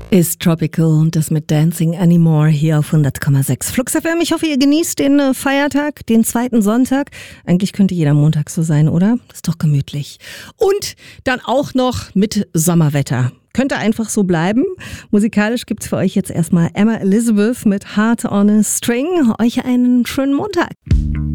Ist Tropical und das mit Dancing Anymore hier auf 100,6 Flux FM. Ich hoffe, ihr genießt den Feiertag, den zweiten Sonntag. Eigentlich könnte jeder Montag so sein, oder? Ist doch gemütlich. Und dann auch noch mit Sommerwetter. Könnte einfach so bleiben. Musikalisch gibt's für euch jetzt erstmal Emma Elizabeth mit Heart on a String. Euch einen schönen Montag.